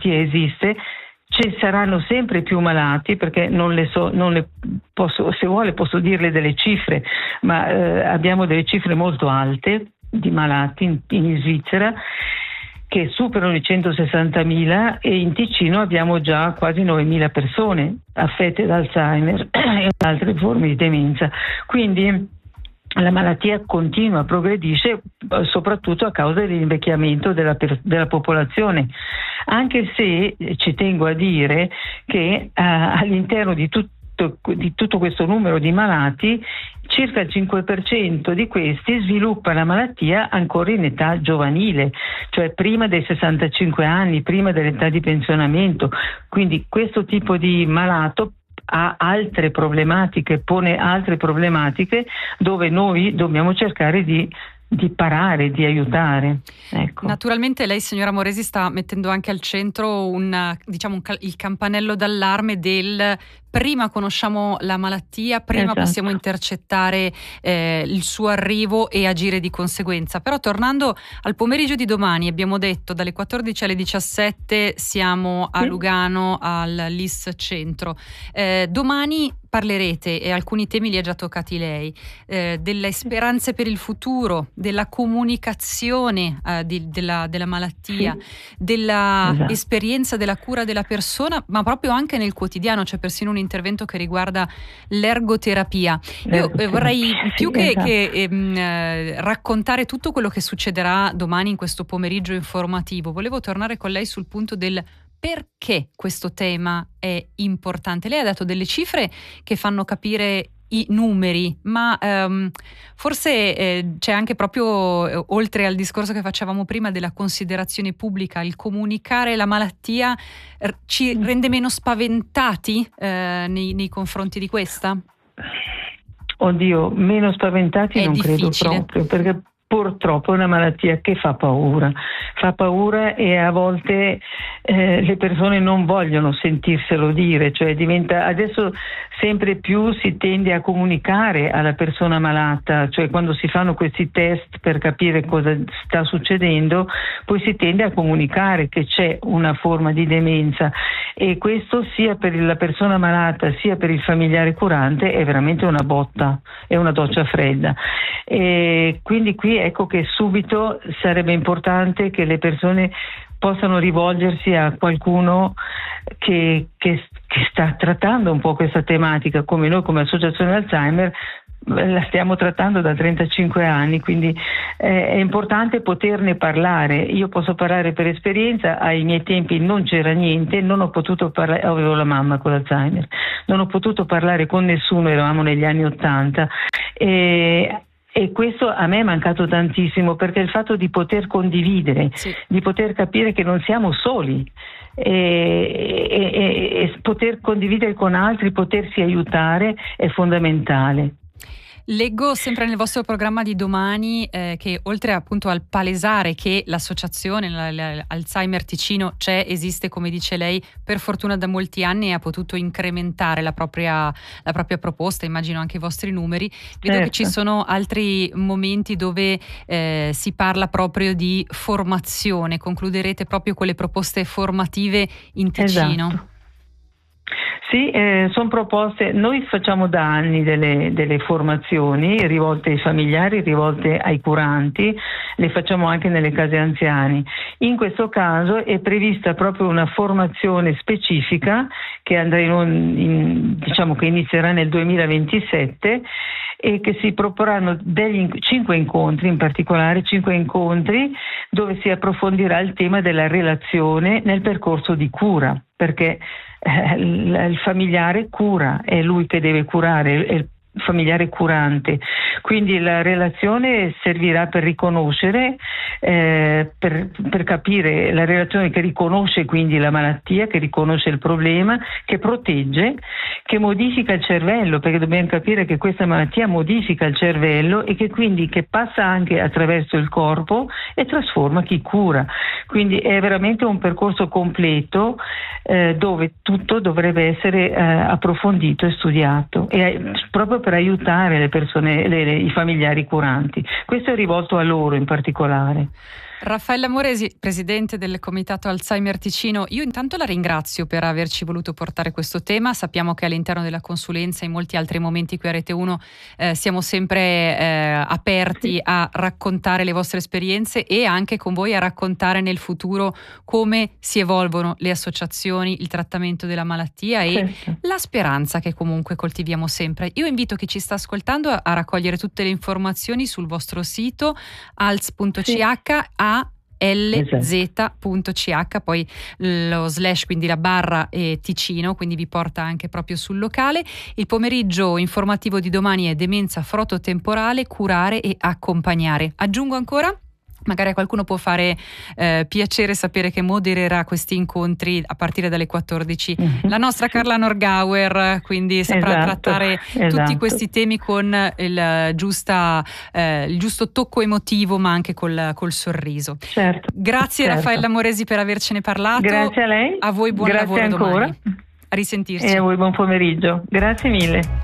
malattia esiste. Ci saranno sempre più malati, perché non le posso, se vuole posso dirle delle cifre, ma abbiamo delle cifre molto alte di malati in Svizzera, che superano i 160.000, e in Ticino abbiamo già quasi 9.000 persone affette da Alzheimer e altre forme di demenza. Quindi la malattia continua, progredisce, soprattutto a causa dell'invecchiamento della popolazione, anche se ci tengo a dire che all'interno di tutto questo numero di malati, circa il 5% di questi sviluppa la malattia ancora in età giovanile, cioè prima dei 65 anni, prima dell'età di pensionamento. Quindi questo tipo di malato ha altre problematiche, pone altre problematiche, dove noi dobbiamo cercare di parare, di aiutare. Ecco. Naturalmente lei, signora Moresi, sta mettendo anche al centro il campanello d'allarme del prima conosciamo la malattia, prima esatto. Possiamo intercettare il suo arrivo e agire di conseguenza. Però tornando al pomeriggio di domani, abbiamo detto dalle 14 alle 17 siamo a Lugano al LIS Centro. Domani parlerete, e alcuni temi li ha già toccati lei, delle speranze per il futuro, della comunicazione della malattia, della esperienza della cura della persona, ma proprio anche nel quotidiano. C'è persino un intervento che riguarda l'ergoterapia. Io vorrei più che raccontare tutto quello che succederà domani in questo pomeriggio informativo, volevo tornare con lei sul punto del perché questo tema è importante. Lei ha dato delle cifre che fanno capire i numeri, ma forse c'è anche proprio, oltre al discorso che facevamo prima della considerazione pubblica, il comunicare la malattia ci rende meno spaventati nei confronti di questa? Oddio, meno spaventati è non difficile. Credo proprio, perché purtroppo è una malattia che fa paura e a volte le persone non vogliono sentirselo dire, cioè adesso sempre più si tende a comunicare alla persona malata, cioè quando si fanno questi test per capire cosa sta succedendo, poi si tende a comunicare che c'è una forma di demenza, e questo sia per la persona malata sia per il familiare curante è veramente una botta, è una doccia fredda. E quindi qui ecco che subito sarebbe importante che le persone possano rivolgersi a qualcuno che sta trattando un po' questa tematica, come noi come Associazione Alzheimer la stiamo trattando da 35 anni, quindi è importante poterne parlare. Io posso parlare per esperienza, ai miei tempi non c'era niente, non ho potuto parlare, avevo la mamma con l'Alzheimer, non ho potuto parlare con nessuno, eravamo negli anni '80 e questo a me è mancato tantissimo, perché il fatto di poter condividere, di poter capire che non siamo soli e poter condividere con altri, potersi aiutare è fondamentale. Leggo sempre nel vostro programma di domani che oltre appunto al palesare che l'associazione Alzheimer Ticino esiste, come dice lei, per fortuna da molti anni, e ha potuto incrementare la propria proposta, immagino anche i vostri numeri. Vedo che ci sono altri momenti dove si parla proprio di formazione, concluderete proprio con le proposte formative in Ticino. Esatto. Sì, sono proposte, noi facciamo da anni delle formazioni rivolte ai familiari, rivolte ai curanti, le facciamo anche nelle case anziani. In questo caso è prevista proprio una formazione specifica che diciamo che inizierà nel 2027 e che si proporranno 5 incontri, in particolare 5 incontri dove si approfondirà il tema della relazione nel percorso di cura, perché il familiare cura, è lui che deve curare, è il familiare curante, quindi la relazione servirà per riconoscere, per capire la relazione che riconosce quindi la malattia, che riconosce il problema, che protegge, che modifica il cervello, perché dobbiamo capire che questa malattia modifica il cervello e che quindi che passa anche attraverso il corpo e trasforma chi cura. Quindi è veramente un percorso completo dove tutto dovrebbe essere approfondito e studiato, e proprio per aiutare le persone, i familiari curanti. Questo è rivolto a loro in particolare. Raffaella Moresi, presidente del Comitato Alzheimer Ticino, io intanto la ringrazio per averci voluto portare questo tema. Sappiamo che all'interno della consulenza e in molti altri momenti qui a Rete 1 siamo sempre aperti a raccontare le vostre esperienze e anche con voi a raccontare nel futuro come si evolvono le associazioni, il trattamento della malattia e la speranza che comunque coltiviamo sempre. Io invito chi ci sta ascoltando a raccogliere tutte le informazioni sul vostro sito alz.ch lz.ch, poi lo /, quindi la barra Ticino, quindi vi porta anche proprio sul locale. Il pomeriggio informativo di domani è demenza frototemporale, curare e accompagnare. Aggiungo ancora, magari a qualcuno può fare piacere sapere che modererà questi incontri a partire dalle 14 la nostra Carla Norgauer, quindi saprà trattare tutti questi temi con il giusto tocco emotivo, ma anche col sorriso. Certo, grazie Raffaella Moresi per avercene parlato. Grazie a lei. A voi buon lavoro domani. A risentirci. E a voi buon pomeriggio. Grazie mille.